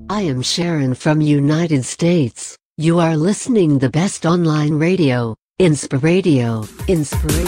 I am Sharon from United States. You are listening the best online radio, Inspiradio.